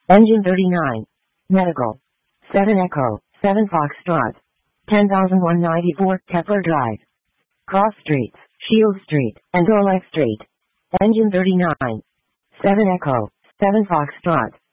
Engine 39. Medical. 7 Echo, 7 Foxtrot. 10,194 Kepler Drive. Cross Streets, Shield Street, and Rolex Street. Engine 39. 7 Echo, 7 Foxtrot.